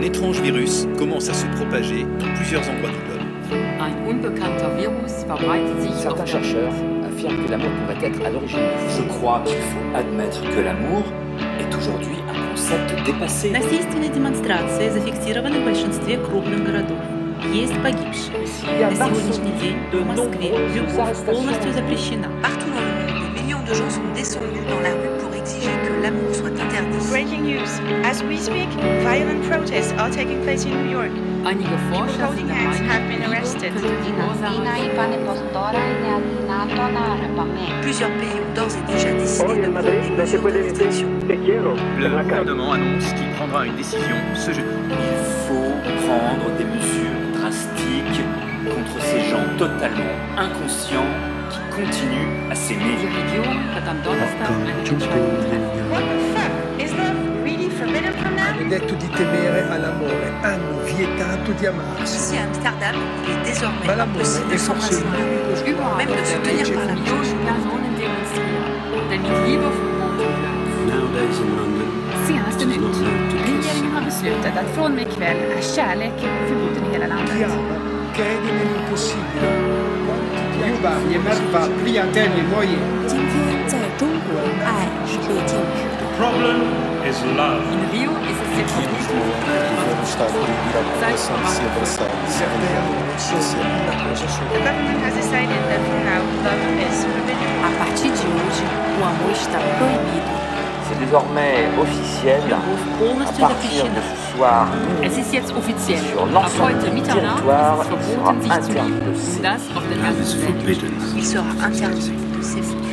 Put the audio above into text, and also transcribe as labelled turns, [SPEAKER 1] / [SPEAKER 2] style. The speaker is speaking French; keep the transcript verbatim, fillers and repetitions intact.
[SPEAKER 1] étrange virus commence à se propager dans plusieurs endroits du globe.
[SPEAKER 2] Ein unbekannter Virus verbreitet sich
[SPEAKER 3] Certains
[SPEAKER 2] auf der
[SPEAKER 3] chercheurs affirment que l'amour pourrait être à l'origine du
[SPEAKER 4] Je crois qu'il faut admettre que l'amour est aujourd'hui un concept dépassé.
[SPEAKER 5] Насильственные демонстрации зафиксированы в большинстве крупных городов. Есть погибшие. На сегодняшний день в Москве любовь полностью запрещена.
[SPEAKER 6] Partout dans le monde, des millions de gens sont descendus dans la rue pour exiger que l'amour soit interdit.
[SPEAKER 7] Breaking news. As we speak, violent protests are taking place in New York.
[SPEAKER 2] Einige Forscher
[SPEAKER 7] Coding
[SPEAKER 2] sind der
[SPEAKER 7] hands have been
[SPEAKER 2] Meinung,
[SPEAKER 7] arrested.
[SPEAKER 2] könnte die Ursache
[SPEAKER 6] Plusieurs pays ont d'ores et déjà décidé de prendre des mesures de restriction.
[SPEAKER 1] Le gouvernement annonce qu'il prendra une décision ce jeudi.
[SPEAKER 4] Il faut prendre des mesures drastiques contre ces gens totalement inconscients qui continuent à s'aimer.
[SPEAKER 2] Die Regierung hat am Donnerstag eine Entscheidung treffen.
[SPEAKER 7] What the fuck? Is love really forbidden from now?
[SPEAKER 8] Hanno detto di temere all'amore, hanno vietato di amarsi.
[SPEAKER 6] Ici à Amsterdam, il est désormais
[SPEAKER 8] Ma l'amore
[SPEAKER 6] impossible
[SPEAKER 8] è
[SPEAKER 6] de
[SPEAKER 8] forse
[SPEAKER 6] s'embrasser.
[SPEAKER 8] l'unico
[SPEAKER 2] Überall
[SPEAKER 6] Même
[SPEAKER 2] auf
[SPEAKER 6] de se
[SPEAKER 2] der Welt
[SPEAKER 6] tenir par la main.
[SPEAKER 2] Millionen Personen demonstrieren, denn mit Liebe verboten bleibt.
[SPEAKER 9] Nowadays in London,
[SPEAKER 10] Senaste
[SPEAKER 9] it's not
[SPEAKER 10] nytt.
[SPEAKER 9] allowed to kiss.
[SPEAKER 10] Regeringen har beslutat att från och med ikväll är kärlek förbjuden i hela
[SPEAKER 8] Chi
[SPEAKER 10] landet.
[SPEAKER 8] ama crede nell'impossibile. Quanti ti
[SPEAKER 11] 又把也没把不养在你莫言。
[SPEAKER 12] 今天在中国，爱是被禁止的。
[SPEAKER 13] Problem is love.
[SPEAKER 2] In Rio ist es jetzt verboten,
[SPEAKER 7] The government has decided that for now, love is forbidden.
[SPEAKER 12] A partir de hoje, o amor está proibido.
[SPEAKER 3] C'est désormais officiel.
[SPEAKER 5] Любовь
[SPEAKER 3] À
[SPEAKER 5] полностью
[SPEAKER 3] partir
[SPEAKER 5] запрещена.
[SPEAKER 3] de ce soir,
[SPEAKER 2] Es ist jetzt offiziell.
[SPEAKER 3] sur
[SPEAKER 2] Ab
[SPEAKER 3] l'ensemble
[SPEAKER 2] heute
[SPEAKER 3] du
[SPEAKER 2] Mitternacht
[SPEAKER 3] territoire,
[SPEAKER 2] ist es
[SPEAKER 3] il sera
[SPEAKER 2] verboten, sich zu
[SPEAKER 3] interdit
[SPEAKER 2] lieben.
[SPEAKER 3] de s'aimer.
[SPEAKER 2] Das auf der
[SPEAKER 9] Love is
[SPEAKER 2] ganzen Welt.
[SPEAKER 9] forbidden.
[SPEAKER 6] Il sera interdit de s'aimer.